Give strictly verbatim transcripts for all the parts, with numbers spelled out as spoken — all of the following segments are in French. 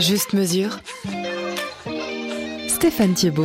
Juste mesure. Stéphane Thiebaud.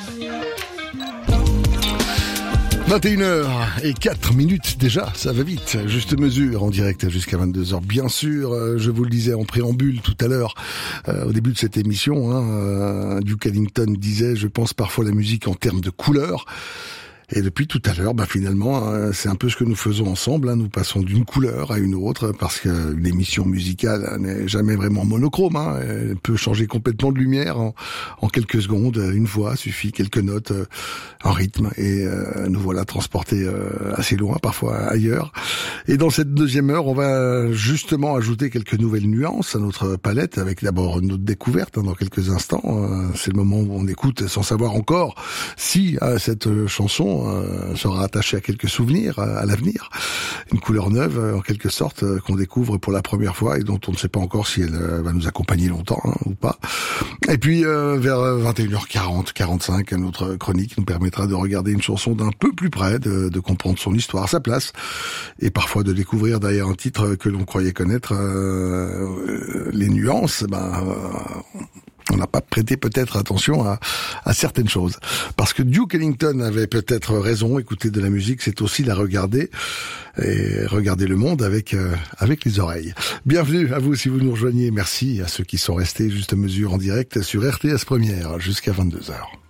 vingt et une heures et quatre minutes déjà, ça va vite. Juste mesure en direct jusqu'à vingt-deux heures. Bien sûr, euh, je vous le disais en préambule tout à l'heure, euh, au début de cette émission, hein, euh, Duke Ellington disait « Je pense parfois la musique en termes de couleurs ». Et depuis tout à l'heure, bah finalement, euh, c'est un peu ce que nous faisons ensemble. Hein. Nous passons d'une couleur à une autre parce qu'une émission musicale n'est jamais vraiment monochrome. Hein. Elle peut changer complètement de lumière en, en quelques secondes. Une voix suffit, quelques notes, euh, un rythme, et euh, nous voilà transportés euh, assez loin, parfois ailleurs. Et dans cette deuxième heure, on va justement ajouter quelques nouvelles nuances à notre palette, avec d'abord notre découverte hein, dans quelques instants. Euh, c'est le moment où on écoute sans savoir encore si euh, cette chanson Euh, sera attaché à quelques souvenirs à, à l'avenir, une couleur neuve euh, en quelque sorte euh, qu'on découvre pour la première fois et dont on ne sait pas encore si elle euh, va nous accompagner longtemps hein, ou pas. Et puis euh, vers vingt et une heures quarante, quarante-cinq, notre chronique nous permettra de regarder une chanson d'un peu plus près, de, de comprendre son histoire, sa place, et parfois de découvrir derrière un titre que l'on croyait connaître euh, euh, les nuances. Ben euh, on n'a pas prêté peut-être attention à, à certaines choses. Parce que Duke Ellington avait peut-être raison, écouter de la musique, c'est aussi la regarder, et regarder le monde avec euh, avec les oreilles. Bienvenue à vous si vous nous rejoignez, merci à ceux qui sont restés juste mesure en direct sur R T S Première jusqu'à vingt-deux heures.